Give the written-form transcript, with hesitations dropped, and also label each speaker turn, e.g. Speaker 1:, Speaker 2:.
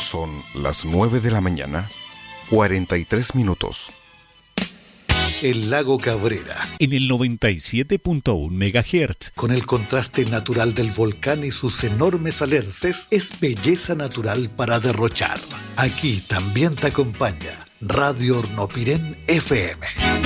Speaker 1: Son las 9 de la mañana, 43 minutos.
Speaker 2: El lago Cabrera,
Speaker 3: en el 97.1 MHz,
Speaker 2: con el contraste natural del volcán y sus enormes alerces, es belleza natural para derrochar. Aquí también te acompaña Radio Hornopirén FM.